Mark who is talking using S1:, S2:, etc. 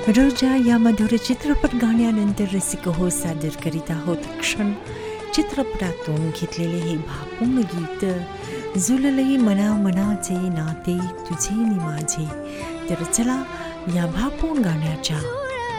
S1: रोजा या मधुर चित्रपट गाण्यानंतर रसिक हो सादर करीत आहोत क्षण चित्रपटातून घेतलेले हे भावपूर्ण गीत जुळले मना मनाचे नाते तुझे नि माझे. तर चला या भावपूर्ण गाण्याच्या